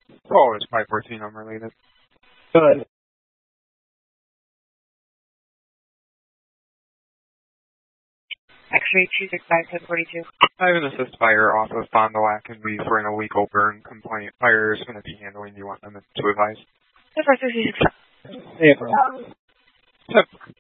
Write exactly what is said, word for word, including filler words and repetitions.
Oh, it's five fourteen unrelated. Good. X-ray two six five seven forty-two. I have an assist fire off of Fond du Lac and we for an illegal burn complaint. Fire is going to be handling. Do you want them to advise? The first sixty-six. April. Yep.